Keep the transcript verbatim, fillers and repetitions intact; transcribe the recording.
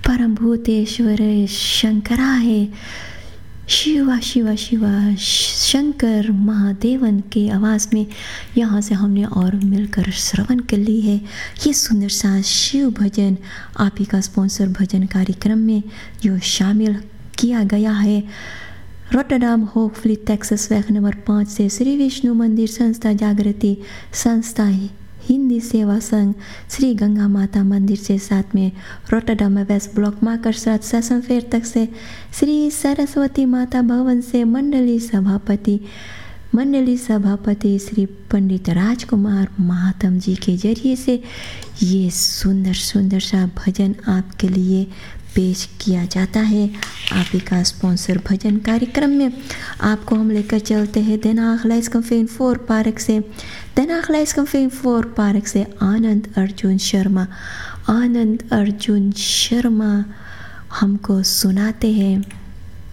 परम भूतेश्वर शंकराय, शिवा शिवा शिवा शंकर महादेवन के आवाज़ में यहाँ से हमने और मिलकर श्रवण कर ली है ये सुंदर सा शिव भजन। आप ही का स्पॉन्सर भजन कार्यक्रम में जो शामिल किया गया है रोटरडाम होपफ्लीट टेक्सास वैक नंबर पाँच से श्री विष्णु मंदिर संस्था जागृति संस्था हिंदी सेवा संघ श्री गंगा माता मंदिर से साथ में रोटरडाम वेस्ट ब्लॉक माकरसात सेशन फेयर तक से श्री सरस्वती माता भवन से मंडली सभापति मंडली सभापति श्री पंडित राजकुमार महात्म जी के जरिए से ये सुंदर सुंदर सा भजन आपके लिए पेश किया जाता है। आप ही का स्पॉन्सर भजन कार्यक्रम में आपको हम लेकर चलते हैं देनाख लाइस कंफेन फोर पार्क से देनाख लाइस कंफेन फोर पार्क से आनंद अर्जुन शर्मा आनंद अर्जुन शर्मा हमको सुनाते हैं